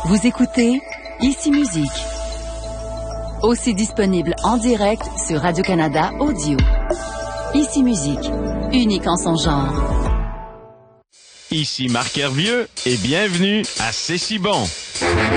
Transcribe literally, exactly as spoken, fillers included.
Vous écoutez Ici Musique. Aussi disponible en direct sur Radio-Canada Audio. Ici Musique, unique en son genre. Ici Marc Hervieux et bienvenue à C'est si bon.